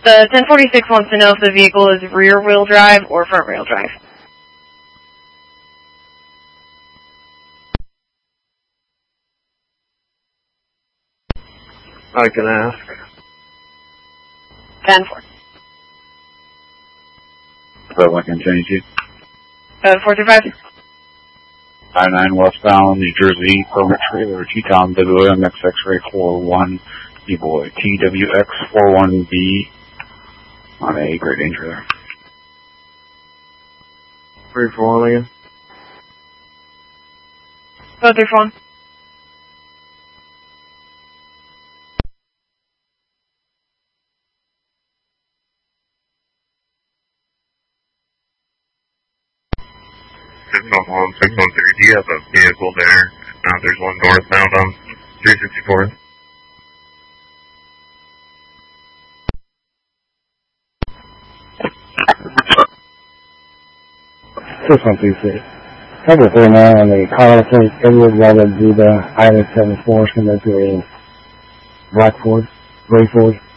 The 1046 wants to know if the vehicle is rear-wheel drive or front-wheel drive. I can ask. 10-4. Lincoln, Tennessee. 435. 59 westbound, New Jersey, permit trailer, T-Tom, WMX X-ray 41, D-Boy, TWX41B, on a Great Dane trailer. 341 again. 341. On 613, do you have a vehicle there? There's one northbound on 364. Cover 39 on the Colorado Place Edward Robert Zuba Island 74 similar to a Black Ford, Gray Ford.